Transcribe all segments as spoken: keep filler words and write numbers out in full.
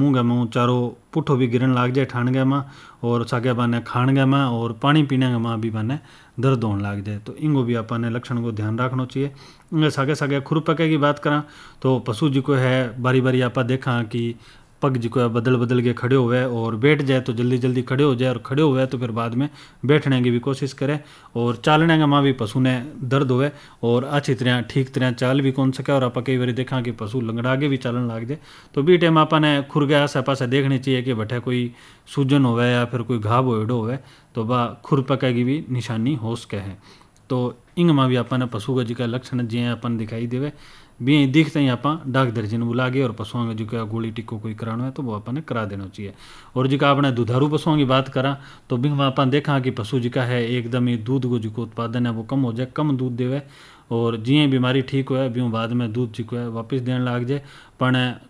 मुँह गए माँ चारों पुठो भी गिरन लाग जाए ठाण गए माँ, और सागे बाने खाण गए माँ और पानी पीने के माँ भी बाने दर्द होने लाग जाए। तो इंगो भी अपने लक्षण को ध्यान रखना चाहिए। इंगे सागे सागे खुरपके की बात करा तो पशु जी को है बारी बारी आप देखा कि पग जी को बदल बदल के खड़े हुए और बैठ जाए तो जल्दी जल्दी खड़े हो जाए, और खड़े हुए तो फिर बाद में बैठने की भी कोशिश करे, और चालने का माँ भी पशु ने दर्द हुए और अच्छी तरह ठीक तरह चाल भी कौन सके। और आप कई बार देखा कि पशु लंगड़ा के भी चालन लाग जाए, तो बी टाइम आपने खुर के आसे पासे देखनी चाहिए कि बठे कोई सूजन होवे या फिर कोई घाव होएडो होवे, तो वह खुर पके की भी निशानी हो सके है। तो इंग में भी अपने पशु का जी का लक्षण जी अपन दिखाई देवे भी दिखते ही आप डॉक्टर जी ने बुला के और पशुओं का जो क्या गोली टिक्को कोई कराना है तो वो अपने करा देना चाहिए। और जी का अपने दुधारू पशुओं की बात करा तो भी में अपन देखा कि पशु जी का है एकदम ही दूध को जो उत्पादन है वो कम हो जाए, कम दूध देवे, और जी बीमारी ठीक हुआ भी बाद में दूध जी को है वापस देने लाग जाए, पर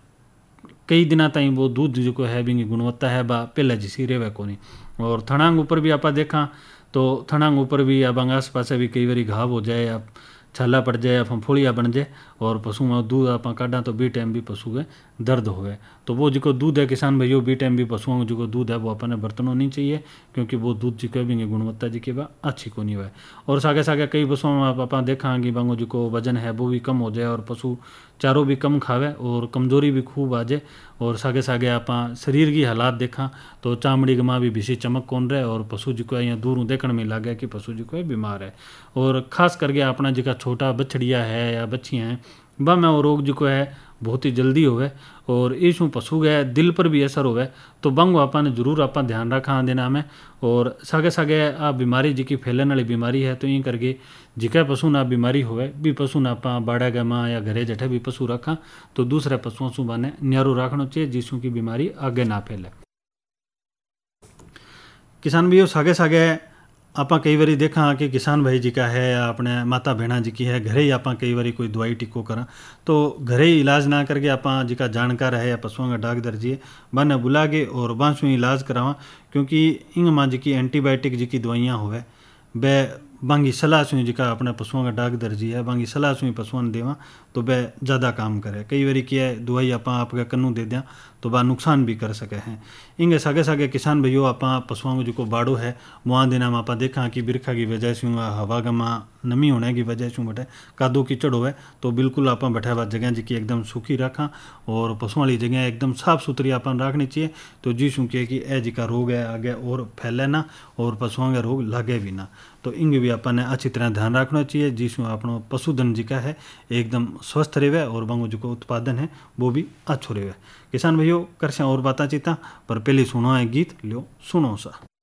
कई दिन ताई वो दूध जो को है भी गुणवत्ता है बा पहले जिसी रेवे को नहीं। और थणांग ऊपर भी आप देखा तो थणांग ऊपर भी अब आस पास भी कई बार घाव हो जाए या छाला पड़ जाए या फंफोड़िया बन जाए और पशु में दूध आप काटा तो बी टाइम भी पशु के दर्द होवे। तो वो जो दूध है किसान भाइयों बी टाइम भी पशुओं में जो दूध है वो अपने बर्तनों नहीं चाहिए, क्योंकि वो दूध जी के भी गुणवत्ता जी की अच्छी को नहीं हुआ। और सागे सागे कई पशुओं में आप देखा कि बांगो जी को वजन है वो भी कम हो जाए और पशु चारों भी कम खावे और कमजोरी भी खूब आ जाए। और सागे सागे आप शरीर की हालात देखा तो चामड़ी के माँ भी भिसी चमक कौन रहे और पशु जी को यहाँ दूर देखने में लगे कि पशु जी को बीमार है। और खास करके अपना जी का छोटा बछड़िया है या बच्चियाँ हैं वह में वो रोग जी को है बहुत ही जल्दी होवे और इस पशु गए दिल पर भी असर होवे, तो बंग आपने जरूर आप ध्यान रखा देना में। और सागे सागे आ बीमारी जी की फैलने वाली बीमारी है तो यूँ करके जिका पशु ना बीमारी होवे भी पशु ना आप बाड़ा गए माँ या घरे जठे भी पशु रखा तो दूसरे पशुओं से बाने न्यारो रखना चाहिए जिसों की बीमारी आगे ना फैले। किसान भाइयों सागे सागे आप कई बार देखा कि किसान भाई जी का है या अपने माता बहना जी की है घरे ही आप कई बार कोई दवाई टिक्को करा तो घरे ही इलाज ना करके आप जिका जानकार है या पशुओं का डॉक्टर जी है बाने बुला के और बांसु इलाज करावा, क्योंकि इंग माँ जी की एंटीबायोटिक जी की दवाइयाँ होवे वे बांगी सलाह सुई जिका अपने पशुओं का डॉक्टर जी है बांगी सलाह सुई पशुओं ने देवा तो वह ज़्यादा काम करे। कई बार क्या है दवाई आप आपके कन्नू दे दें तो वह नुकसान भी कर सके हैं। इंगे सागे सागे किसान भाइयों आप पशुओं को जो बाड़ो है वहाँ दिन आप देखा कि बिरखा की वजह से हवा का माँ नमी होने की वजह से बटे कादो कीचड़ होवे तो बिल्कुल आप बैठा हुआ जगह जी की एकदम सूखी रखा और पशुओं वाली जगह एकदम साफ सुथरी आप रखनी चाहिए, तो जी शू कि ए जी का रोग है आगे और फैले ना और पशुओं का रोग लगे भी ना। तो इंगे भी अपने अच्छी तरह ध्यान रखना चाहिए जिसमें अपना पशुधन जी का है एकदम स्वस्थ रहे और बांगो जो को उत्पादन है वो भी अच्छो रहे। किसान भाइयों कर से और बात चीता पर पहले सुनो है गीत लो सुनो सा।